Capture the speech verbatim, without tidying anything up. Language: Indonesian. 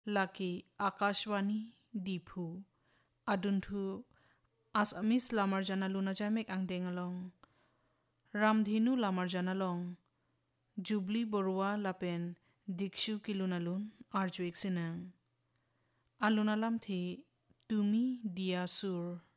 laki Akashwani Diphu aduntu Asamis lamar jana luna jamek ang dengalong Ramdhinu lamar jana long Jubli Borua lapen Dikshu kilunalun arjuik sinang alunalam thi tumi dia sur